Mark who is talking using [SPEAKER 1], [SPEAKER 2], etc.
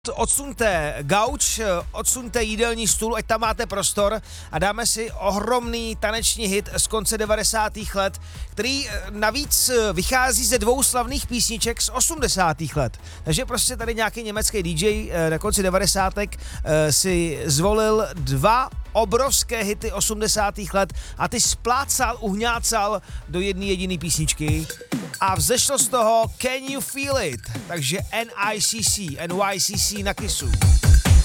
[SPEAKER 1] Odsuňte gauč, odsuňte jídelní stůl, ať tam máte prostor a dáme si ohromný taneční hit z konce 90. let, který navíc vychází ze dvou slavných písniček z 80. let. Takže prostě tady nějaký německý DJ na konci 90. si zvolil dva obrovské hity 80. let a ty splácal, uhňácal do jedné jediné písničky a vzešlo z toho Can You Feel It, takže NYCC na Kissu.